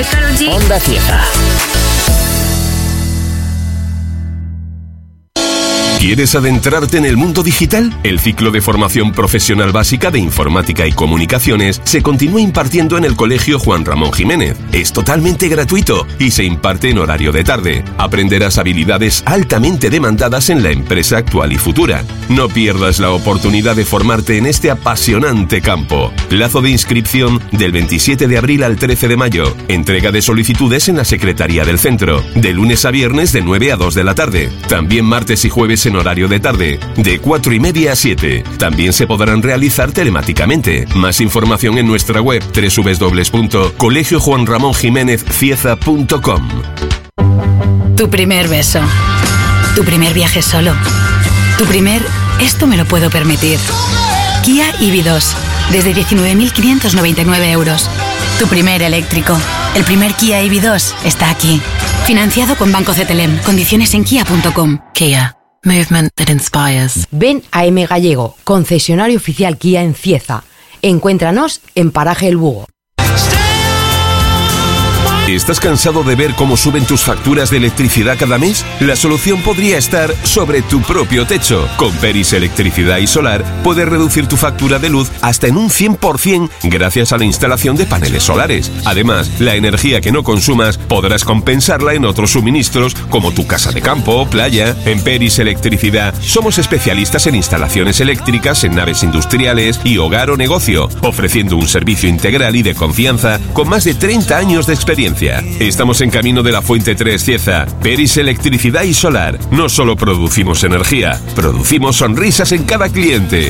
soy Karol G. Onda Cieza. ¿Quieres adentrarte en el mundo digital? El ciclo de formación profesional básica de Informática y Comunicaciones se continúa impartiendo en el Colegio Juan Ramón Jiménez. Es totalmente gratuito y se imparte en horario de tarde. Aprenderás habilidades altamente demandadas en la empresa actual y futura. No pierdas la oportunidad de formarte en este apasionante campo. Plazo de inscripción del 27 de abril al 13 de mayo. Entrega de solicitudes en la Secretaría del Centro. De lunes a viernes de 9 a 2 de la tarde. También martes y jueves en horario de tarde, de 4:30 a 7. También se podrán realizar telemáticamente. Más información en nuestra web www.colegiojuanramonjimenezcieza.com. Tu primer beso. Tu primer viaje solo. Tu primer esto me lo puedo permitir. Kia EV2, desde 19.599 euros. Tu primer eléctrico. El primer Kia EV2 está aquí. Financiado con Banco CTLM. Condiciones en kia.com. Kia. Movement that inspires. Ven a M Gallego, concesionario oficial Kia en Cieza. Encuéntranos en Paraje El Bugo. ¿Estás cansado de ver cómo suben tus facturas de electricidad cada mes? La solución podría estar sobre tu propio techo. Con Peris Electricidad y Solar puedes reducir tu factura de luz hasta en un 100% gracias a la instalación de paneles solares. Además, la energía que no consumas podrás compensarla en otros suministros como tu casa de campo o playa. En Peris Electricidad somos especialistas en instalaciones eléctricas en naves industriales y hogar o negocio, ofreciendo un servicio integral y de confianza con más de 30 años de experiencia. Estamos en Camino de la Fuente 3 Cieza. Peris Electricidad y Solar. No solo producimos energía, producimos sonrisas en cada cliente.